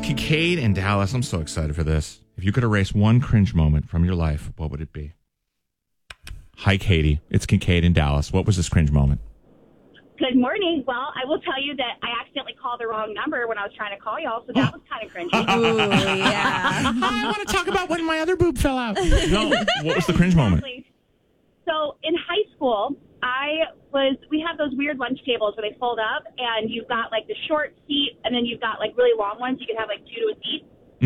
Kincaid and Dallas. I'm so excited for this. If you could erase one cringe moment from your life, what would it be? Hi, Katie. It's Kincaid and Dallas. What was this cringe moment? Good morning. Well, I will tell you that I accidentally called the wrong number when I was trying to call y'all, so that was kind of cringy. Ooh, yeah. I want to talk about when my other boob fell out. No, what was the cringe moment? So in high school, we have those weird lunch tables where they fold up, and you've got like the short seat, and then you've got like really long ones. You can have like two to a seat,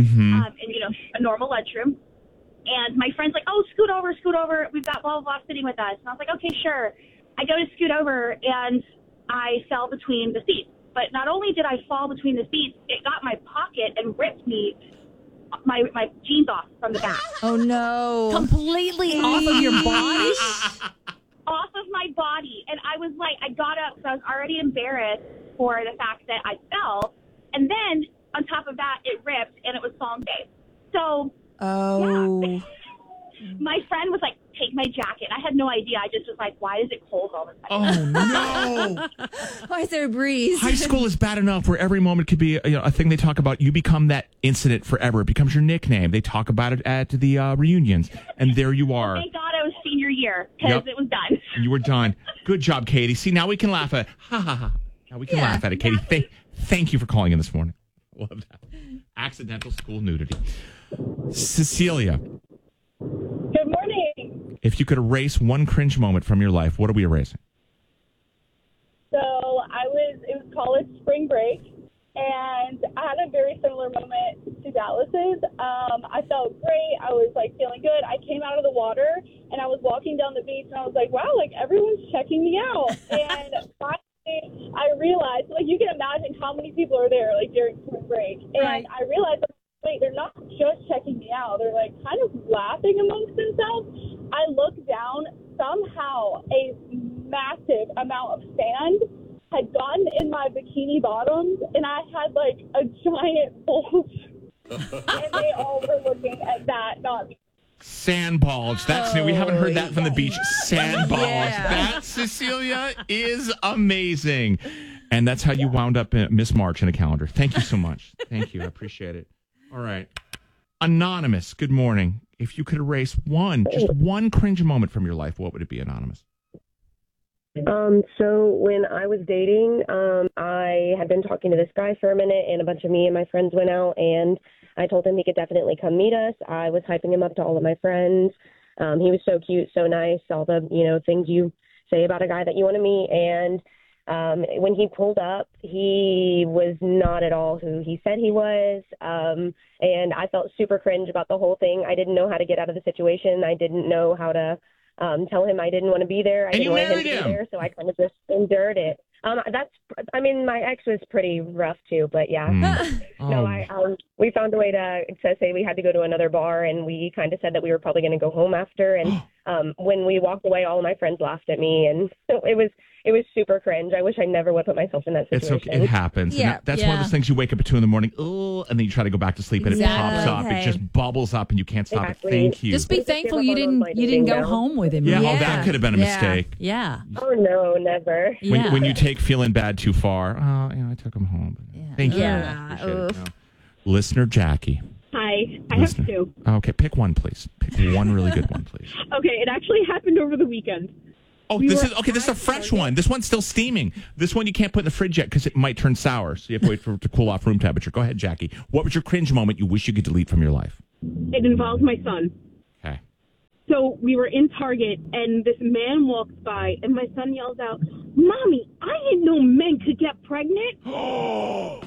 a normal lunchroom. And my friend's like, "Oh, scoot over. We've got blah blah blah sitting with us." And I was like, "Okay, sure." I go to scoot over, and I fell between the seats. But not only did I fall between the seats, it got my pocket and ripped me my jeans off from the back. Oh, no. Completely off of your body? Off of my body. And I was like, I got up because I was already embarrassed for the fact that I fell. And then on top of that, it ripped, and it was song day. So, yeah. My friend was like, "Take my jacket." I had no idea. I just was like, why is it cold all the time? Oh, no. Why is there a breeze? High school is bad enough where every moment could be a thing they talk about. You become that incident forever. It becomes your nickname. They talk about it at the reunions. And there you are. Thank God I was senior year because it was done. You were done. Good job, Katie. See, now we can laugh at Now we can laugh at it, Katie. Thank you for calling in this morning. Love that. Accidental school nudity. Cecilia. Good morning. If you could erase one cringe moment from your life, what are we erasing? So it was college spring break, and I had a very similar moment to Dallas's. I felt great. I was like feeling good. I came out of the water, and I was walking down the beach, and I was like, wow, like everyone's checking me out. And finally, I realized, like, you can imagine how many people are there, like during spring break. And I realized, wait, they're not just checking me out. They're like kind of laughing amongst themselves. I looked down. Somehow a massive amount of sand had gotten in my bikini bottoms, and I had like a giant bulge. And they all were looking at that, not me. Sand bulge. That's new. We haven't heard that from the beach. Sand bulge. Yeah. That, Cecilia, is amazing. And that's how you wound up Miss March in a calendar. Thank you so much. Thank you. I appreciate it. All right. Anonymous, good morning. If you could erase just one cringe moment from your life, what would it be, Anonymous? So when I was dating, I had been talking to this guy for a minute, and a bunch of me and my friends went out, and I told him he could definitely come meet us. I was hyping him up to all of my friends. He was so cute, so nice, all the, things you say about a guy that you want to meet. And when he pulled up, he was not at all who he said he was. And I felt super cringe about the whole thing. I didn't know how to get out of the situation. I didn't know how to tell him I didn't want to be there. I didn't want him to be there, so I kind of just endured it. My ex was pretty rough too, but yeah. We found a way to say we had to go to another bar, and we kind of said that we were probably going to go home after. And when we walked away, all of my friends laughed at me, and so it was super cringe. I wish I never would put myself in that situation. It's okay. It happens. Yeah. That's one of those things you wake up at 2 a.m, and then you try to go back to sleep, and it pops up. It just bubbles up, and you can't stop it. Thank you. Just be thankful you didn't go home with him. Yeah. Oh, that could have been a mistake. Yeah. Oh no, never. When you take feeling bad too far. I took him home. Thank you. I appreciate it. No. Listener Jackie. Hi. I have two. Okay, pick one, please. Pick one really good one, please. Okay, it actually happened over the weekend. Oh, this is a fresh one. This one's still steaming. This one you can't put in the fridge yet because it might turn sour. So you have to wait for it to cool off room temperature. Go ahead, Jackie. What was your cringe moment you wish you could delete from your life? It involves my son. Okay. So we were in Target, and this man walks by, and my son yells out, "Mommy, I didn't know men could get pregnant." No.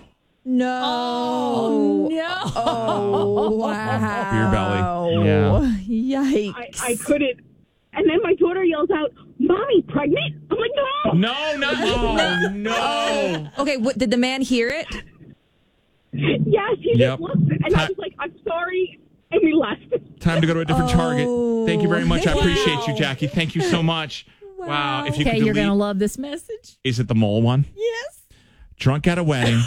Oh, no. Oh, wow. Your belly. Yeah. Yikes. I couldn't. And then my daughter yells out, "Mommy, pregnant?" I'm like, "No." No. Okay, did the man hear it? Yes, he just looked. And I was like, "I'm sorry." And we left. Time to go to a different Target. Thank you very much. I appreciate you, Jackie. Thank you so much. Wow. If you Okay, could you're going to delete- love this message. Is it the mole one? Yes. Drunk at a wedding.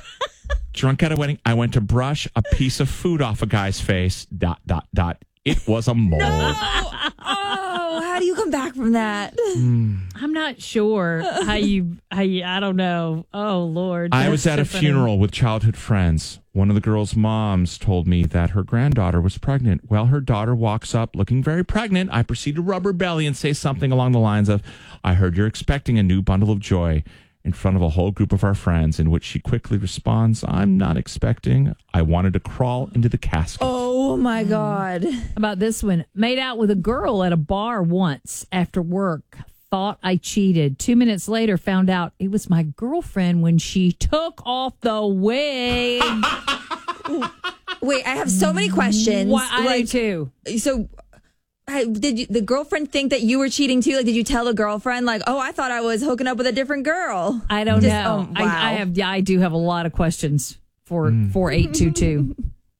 I went to brush a piece of food off a guy's face. ... It was a mole. Oh, how do you come back from that? I'm not sure how you, I don't know. Oh, Lord. I was at a funny. funeral with childhood friends. One of the girls' moms told me that her granddaughter was pregnant. Well, her daughter walks up looking very pregnant. I proceed to rub her belly and say something along the lines of, I heard you're expecting a new bundle of joy, in front of a whole group of our friends, in which she quickly responds, I'm not expecting. I wanted to crawl into the casket. Oh, my God. How about this one? Made out with a girl at a bar once after work. Thought I cheated. 2 minutes later, found out it was my girlfriend when she took off the wig. Wait, I have so many questions. I do too. So, did the girlfriend think that you were cheating too? Like, did you tell the girlfriend, like, oh, I thought I was hooking up with a different girl? I don't know. Oh, wow. I do have a lot of questions for 4822.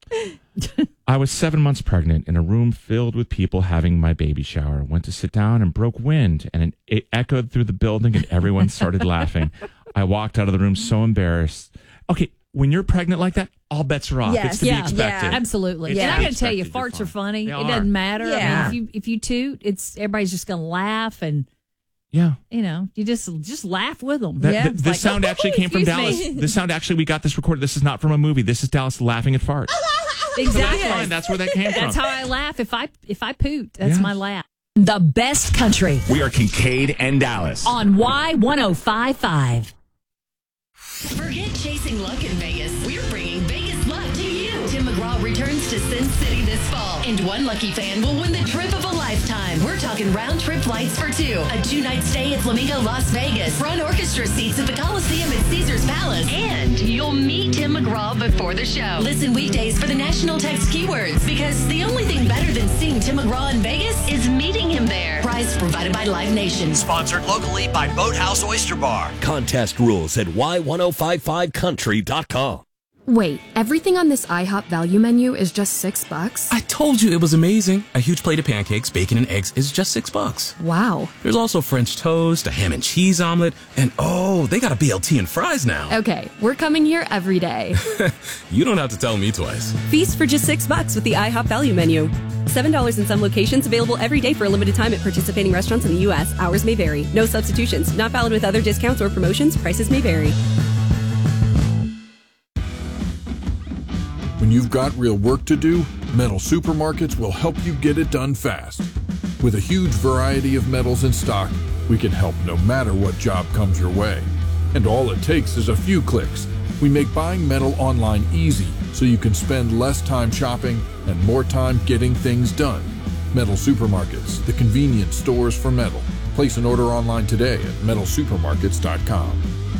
I was 7 months pregnant in a room filled with people having my baby shower. Went to sit down and broke wind, and it echoed through the building, and everyone started laughing. I walked out of the room so embarrassed. Okay, when you're pregnant like that, all bets are off. Yes. It's to be expected. Absolutely. It's And to I be got to tell you, expected. farts are funny. They It are. doesn't matter. Yeah. I mean, if you toot, everybody's just going to laugh, and Yeah. you just laugh with them. This sound actually came from Excuse Dallas. me. This sound actually, we got this recorded. This is not from a movie. This is Dallas laughing at farts. Exactly. That's fine. That's where that came from. That's how I laugh if I poot. That's Yeah. my laugh. The best country We are Kincaid and Dallas. on Y1055. Forget chasing luck in Vegas. We're bringing Vegas luck to you. Tim McGraw returns to Sin City this fall, and one lucky fan will win the trip of a lifetime. We're talking round-trip flights for two, a 2-night stay at Flamingo Las Vegas, front orchestra seats at the Coliseum at Caesars Palace, and you'll meet Tim McGraw before the show. Listen weekdays for the national text keywords, because the only thing better than seeing Tim McGraw in Vegas is meeting him there. Prize provided by Live Nation. Sponsored locally by Boathouse Oyster Bar. Contest rules at y1055country.com. Wait, everything on this IHOP value menu is just $6? I told you it was amazing. A huge plate of pancakes, bacon, and eggs is just $6. Wow. There's also French toast, a ham and cheese omelet, and oh, they got a BLT and fries now. Okay, we're coming here every day. You don't have to tell me twice. Feast for just $6 with the IHOP value menu. $7 in some locations, available every day for a limited time at participating restaurants in the U.S. Hours may vary. No substitutions. Not valid with other discounts or promotions. Prices may vary. When you've got real work to do, Metal Supermarkets will help you get it done fast. With a huge variety of metals in stock, we can help no matter what job comes your way. And all it takes is a few clicks. We make buying metal online easy so you can spend less time shopping and more time getting things done. Metal Supermarkets, the convenient stores for metal. Place an order online today at metalsupermarkets.com.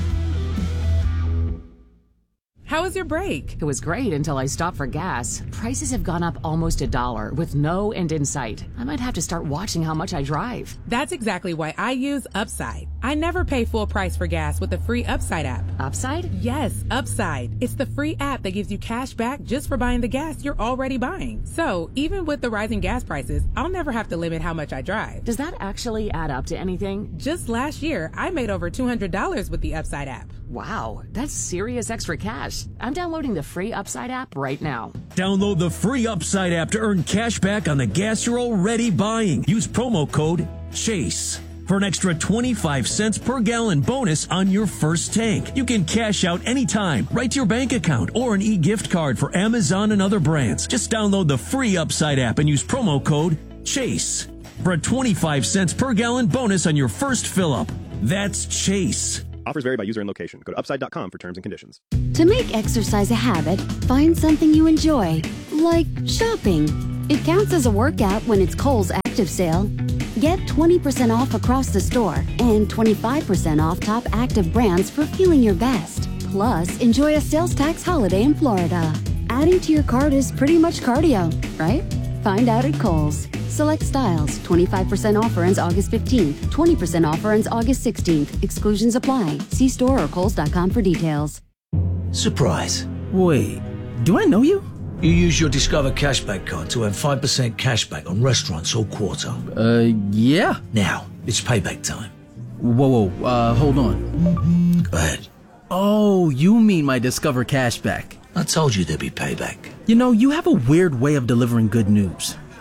How was your break? It was great until I stopped for gas. Prices have gone up almost $1 with no end in sight. I might have to start watching how much I drive. That's exactly why I use Upside. I never pay full price for gas with the free Upside app. Upside? Yes, Upside. It's the free app that gives you cash back just for buying the gas you're already buying. So even with the rising gas prices, I'll never have to limit how much I drive. Does that actually add up to anything? Just last year, I made over $200 with the Upside app. Wow, that's serious extra cash. I'm downloading the free Upside app right now. Download the free Upside app to earn cash back on the gas you're already buying. Use promo code CHASE for an extra 25 cents per gallon bonus on your first tank. You can cash out anytime, right to your bank account, or an e-gift card for Amazon and other brands. Just download the free Upside app and use promo code CHASE for a 25 cents per gallon bonus on your first fill-up. That's CHASE. Offers vary by user and location. Go to upside.com for terms and conditions. To make exercise a habit, find something you enjoy, like shopping. It counts as a workout when it's Kohl's Active Sale. Get 20% off across the store and 25% off top active brands for feeling your best. Plus, enjoy a sales tax holiday in Florida. Adding to your cart is pretty much cardio, right? Find out at Kohl's. Select styles. 25% offer ends August 15th. 20% offer ends August 16th. Exclusions apply. See store or Kohls.com for details. Surprise. Wait, do I know you? You use your Discover Cashback card to earn 5% cashback on restaurants all quarter. Yeah. Now, it's payback time. Whoa, hold on. Go ahead. Oh, you mean my Discover Cashback. I told you there'd be payback. You know, you have a weird way of delivering good news.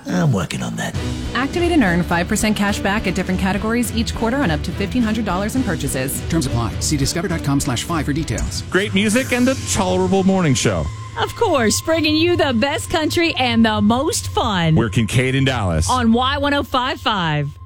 I'm working on that. Activate and earn 5% cash back at different categories each quarter on up to $1,500 in purchases. Terms apply. See discover.com/5 for details. Great music and a tolerable morning show. Of course, bringing you the best country and the most fun. We're Kincaid and Dallas on Y1055.